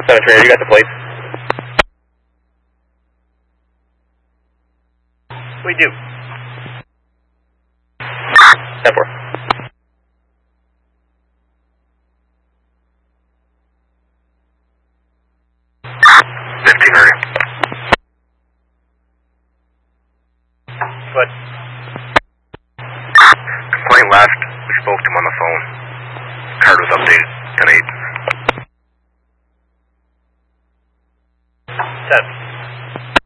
7 you got the plates? We do. 10-4. But complaint left. We spoke to him on the phone. Card was updated 10-8. 10.